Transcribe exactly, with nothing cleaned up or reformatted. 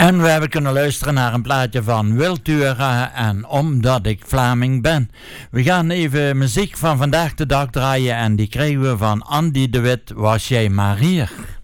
En we hebben kunnen luisteren naar een plaatje van Wiltura en Omdat ik Vlaming ben. We gaan even muziek van vandaag de dag draaien en die kregen we van Andy de Wit, Was jij maar hier.